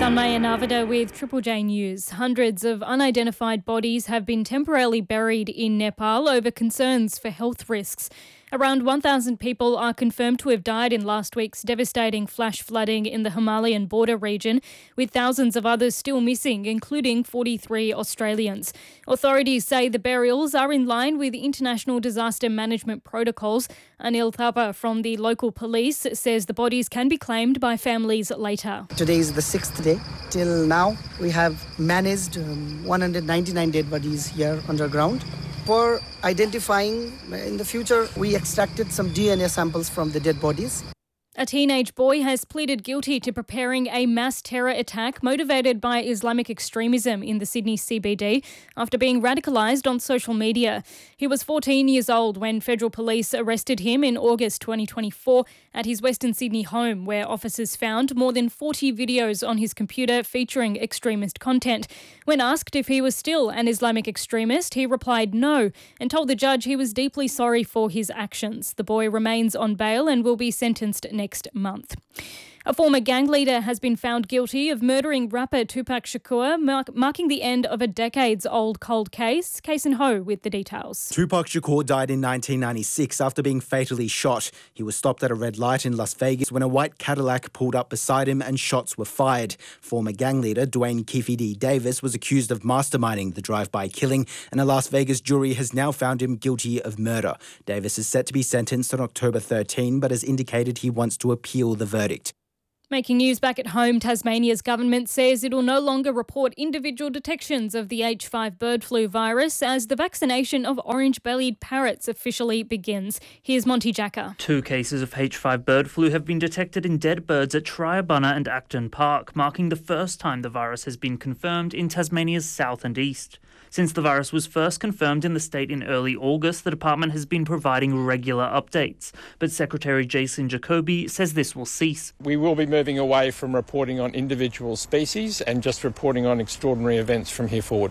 Tanmaya Navada with Triple J News. Hundreds of unidentified bodies have been temporarily buried in Nepal over concerns for health risks. Around 1,000 people are confirmed to have died in last week's devastating flash flooding in the Himalayan border region, with thousands of others still missing, including 43 Australians. Authorities say the burials are in line with international disaster management protocols. Anil Thapa from the local police says the bodies can be claimed by families later. Today is the 6th day. Till now, we have managed 199 dead bodies here underground. For identifying in the future, we extracted some DNA samples from the dead bodies. A teenage boy has pleaded guilty to preparing a mass terror attack motivated by Islamic extremism in the Sydney CBD after being radicalised on social media. He was 14 years old when federal police arrested him in August 2024 at his Western Sydney home, where officers found more than 40 videos on his computer featuring extremist content. When asked if he was still an Islamic extremist, he replied no and told the judge he was deeply sorry for his actions. The boy remains on bail and will be sentenced next month. A former gang leader has been found guilty of murdering rapper Tupac Shakur, marking the end of a decades-old cold case. Case and Ho with the details. Tupac Shakur died in 1996 after being fatally shot. He was stopped at a red light in Las Vegas when a white Cadillac pulled up beside him and shots were fired. Former gang leader Dwayne Keefe D. Davis was accused of masterminding the drive-by killing, and a Las Vegas jury has now found him guilty of murder. Davis is set to be sentenced on October 13, but has indicated he wants to appeal the verdict. Making news back at home, Tasmania's government says it will no longer report individual detections of the H5 bird flu virus as the vaccination of orange-bellied parrots officially begins. Here's Monty Jacker. 2 cases of H5 bird flu have been detected in dead birds at Triabunna and Acton Park, marking the first time the virus has been confirmed in Tasmania's south and east. Since the virus was first confirmed in the state in early August, the department has been providing regular updates. But Secretary Jason Jacoby says this will cease. We will be moving away from reporting on individual species and just reporting on extraordinary events from here forward.